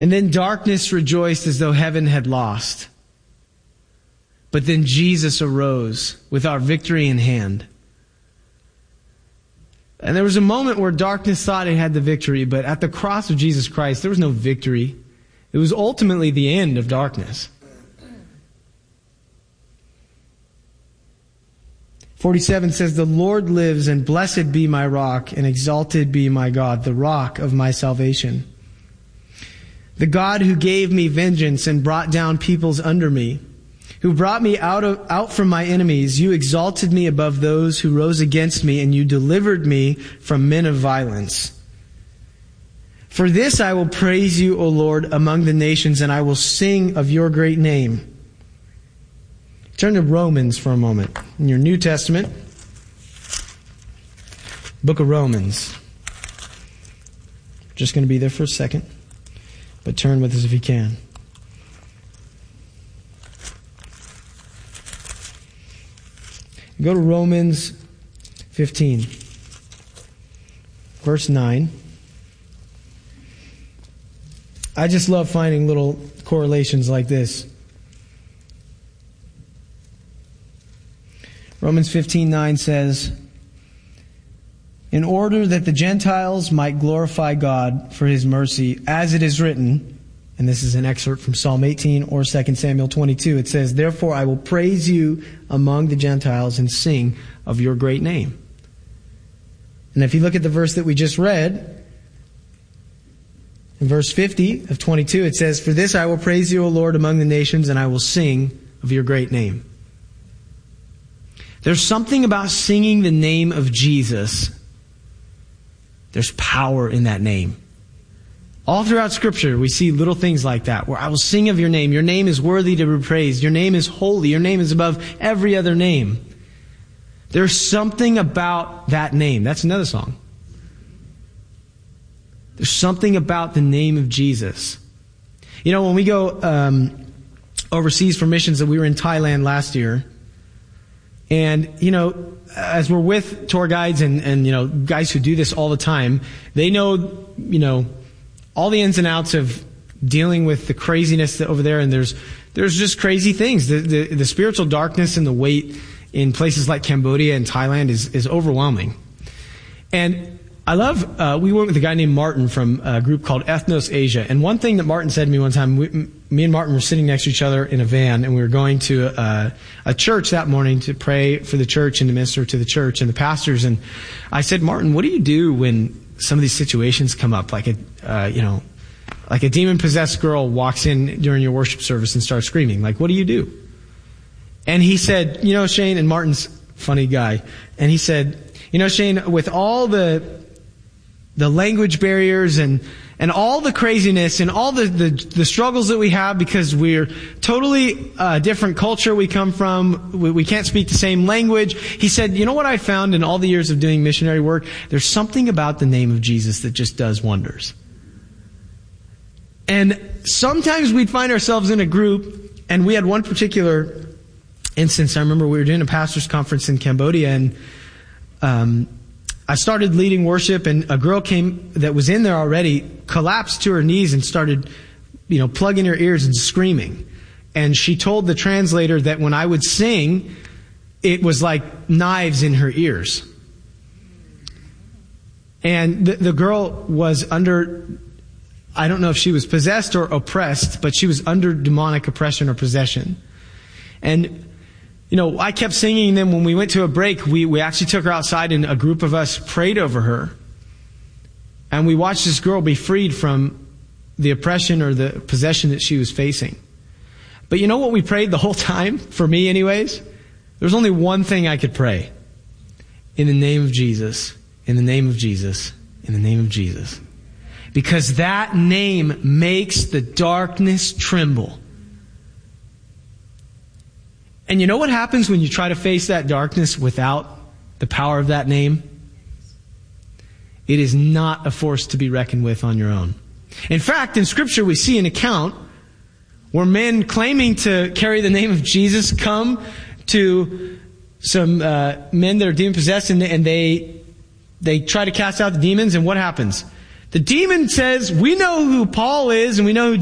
And then darkness rejoiced as though heaven had lost. But then Jesus arose with our victory in hand. And there was a moment where darkness thought it had the victory, but at the cross of Jesus Christ, there was no victory. It was ultimately the end of darkness. 47 says, "The Lord lives, and blessed be my rock, and exalted be my God, the rock of my salvation. The God who gave me vengeance and brought down peoples under me, who brought me out from my enemies. You exalted me above those who rose against me, and you delivered me from men of violence. For this I will praise you, O Lord, among the nations, and I will sing of your great name." Turn to Romans for a moment. In your New Testament, book of Romans. Just going to be there for a second, but turn with us if you can. Go to Romans 15, verse 9. I just love finding little correlations like this. Romans 15:9 says, "In order that the Gentiles might glorify God for His mercy, as it is written," and this is an excerpt from Psalm 18 or 2 Samuel 22, it says, "Therefore I will praise you among the Gentiles and sing of your great name." And if you look at the verse that we just read, in verse 50 of 22, it says, "For this I will praise you, O Lord, among the nations, and I will sing of your great name." There's something about singing the name of Jesus. There's power in that name. All throughout Scripture, we see little things like that, where I will sing of your name. Your name is worthy to be praised. Your name is holy. Your name is above every other name. There's something about that name. That's another song. There's something about the name of Jesus. You know, when we go overseas for missions, that we were in Thailand last year, and, you know, as we're with tour guides and you know, guys who do this all the time, they know, you know, all the ins and outs of dealing with the craziness over there, and there's just crazy things. The spiritual darkness and the weight in places like Cambodia and Thailand is overwhelming. And I love, we went with a guy named Martin from a group called Ethnos Asia. And one thing that Martin said to me one time, me and Martin were sitting next to each other in a van, and we were going to a church that morning to pray for the church and to minister to the church and the pastors. And I said, "Martin, what do you do when some of these situations come up? Like like a demon-possessed girl walks in during your worship service and starts screaming. Like, what do you do?" And he said, "You know, Shane," and Martin's a funny guy, and he said, "You know, Shane, with all the language barriers and all the craziness and all the struggles that we have because we're totally different culture we come from, we can't speak the same language." He said, "You know what I found in all the years of doing missionary work? There's something about the name of Jesus that just does wonders." And sometimes we'd find ourselves in a group, and we had one particular instance. I remember we were doing a pastor's conference in Cambodia, and I started leading worship, and a girl came that was in there already, collapsed to her knees and started, you know, plugging her ears and screaming. And she told the translator that when I would sing, it was like knives in her ears. And the girl was under, I don't know if she was possessed or oppressed, but she was under demonic oppression or possession. And you know, I kept singing, and then when we went to a break, we actually took her outside, and a group of us prayed over her. And we watched this girl be freed from the oppression or the possession that she was facing. But you know what we prayed the whole time? For me anyways? There was only one thing I could pray. In the name of Jesus. In the name of Jesus. In the name of Jesus. Because that name makes the darkness tremble. And you know what happens when you try to face that darkness without the power of that name? It is not a force to be reckoned with on your own. In fact, in Scripture we see an account where men claiming to carry the name of Jesus come to some men that are demon-possessed, and they try to cast out the demons, and what happens? The demon says, we know who Paul is and we know who